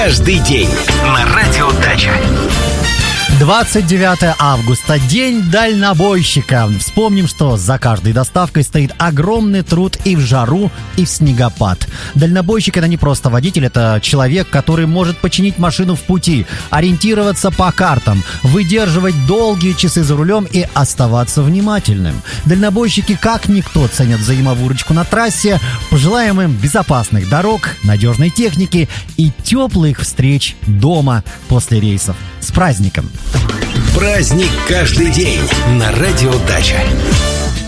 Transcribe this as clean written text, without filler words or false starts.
каждый день. На Радио Дача. 29 августа. День дальнобойщика. Вспомним, что за каждой доставкой стоит огромный труд и в жару, и в снегопад. Дальнобойщик — это не просто водитель, это человек, который может починить машину в пути, ориентироваться по картам, выдерживать долгие часы за рулем и оставаться внимательным. Дальнобойщики как никто ценят взаимовыручку на трассе. Пожелаем им безопасных дорог, надежной техники и теплых встреч дома после рейсов. С праздником! Праздник каждый день на Радио Дача.